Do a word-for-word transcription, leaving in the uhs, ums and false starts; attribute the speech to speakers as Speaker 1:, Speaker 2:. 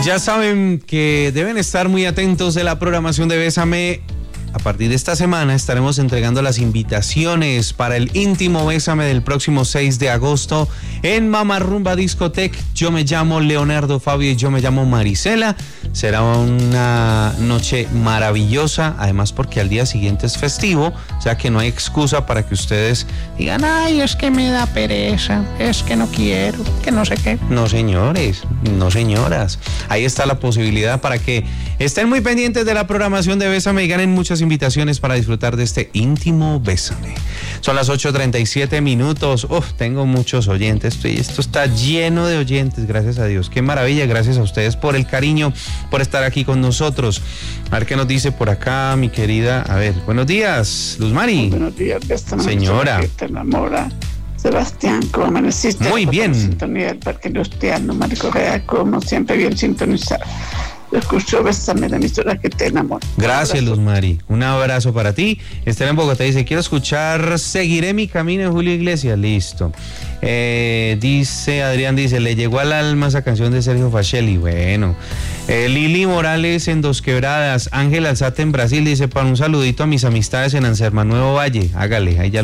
Speaker 1: Ya saben que deben estar muy atentos de la programación de Bésame. A partir de esta semana estaremos entregando las invitaciones para el íntimo Bésame del próximo seis de agosto en Mama Rumba Discotec. Yo me llamo Leonardo Fabio y yo me llamo Marisela. Será una noche maravillosa, además porque al día siguiente es festivo, o sea que no hay excusa para que ustedes digan, ay, es que me da pereza, es que no quiero, que no sé qué. No, señores, no, señoras. Ahí está la posibilidad para que estén muy pendientes de la programación de Bésame y ganen muchas invitaciones para disfrutar de este íntimo Bésame. Son las ocho treinta y siete minutos. Uf, tengo muchos oyentes. Estoy, esto está lleno de oyentes, gracias a Dios. Qué maravilla, gracias a ustedes por el cariño, por estar aquí con nosotros. A ver qué nos dice por acá, mi querida. A ver, buenos días, Luz Mari.
Speaker 2: Buenos días, Bésame.
Speaker 1: Señora.
Speaker 2: Que te enamora. Sebastián, ¿cómo amaneciste?
Speaker 1: Muy bien.
Speaker 2: Sintonía del Parque Industrial, Mari Correa, como siempre bien sintonizada. Escucho Bésame, la emisora que te enamora.
Speaker 1: Gracias, Luz Mari. Un abrazo para ti. Estela en Bogotá dice, quiero escuchar Seguiré mi camino de Julio Iglesias. Listo. Eh, dice, Adrián dice, le llegó al alma esa canción de Sergio Facelli. Bueno. Eh, Lili Morales en Dos Quebradas. Ángel Alzate en Brasil dice, para un saludito a mis amistades en Anserma Nuevo Valle. Hágale, ahí ya